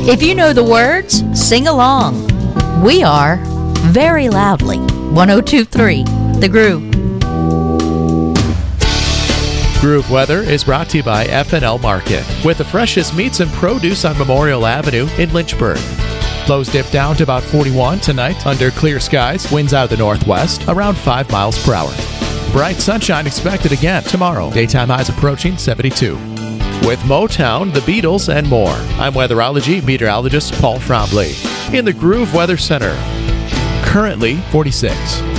If you know the words, sing along. We are very loudly. 102.3 The Groove. Groove Weather is brought to you by F&L Market, with the freshest meats and produce on Memorial Avenue in Lynchburg. Lows dip down to about 41 tonight under clear skies, winds out of the northwest, around 5 miles per hour. Bright sunshine expected again tomorrow. Daytime highs approaching 72. With Motown, the Beatles, and more, I'm weatherology meteorologist Paul Trombley in the Groove Weather Center. Currently 46.